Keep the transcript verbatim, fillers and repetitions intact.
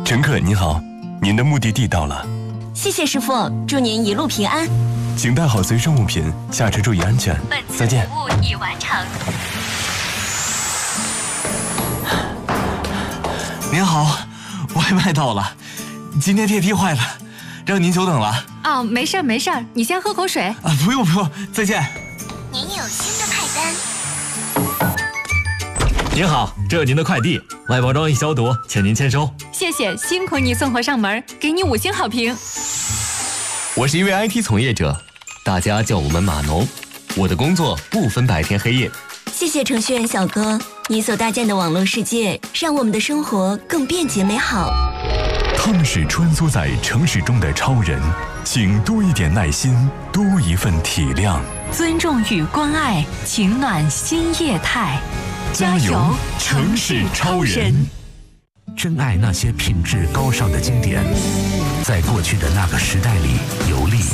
乘客您好，您的目的地到了。 谢谢师傅，祝您一路平安。 请带好随身物品，下车注意安全。 本再见。 次服务已完成。 您好，外卖到了。今天电梯坏了，让您久等了。 哦，没事儿没事儿，你先喝口水。 啊，不用不用，再见。 您有新的派单。 您好，这是您的快递，外包装已消毒，请您签收。 谢谢，辛苦你送货上门，给你五星好评。 我是一位 I T 从业者，大家叫我们码农。我的工作不分白天黑夜。 谢谢程序员小哥，你所搭建的网络世界让我们的生活更便捷美好。 他们是穿梭在城市中的超人，请多一点耐心，多一份体谅。 尊重与关爱，情暖新业态。加油，城市超人！ 珍爱那些品质高尚的经典，在过去的那个时代里游历。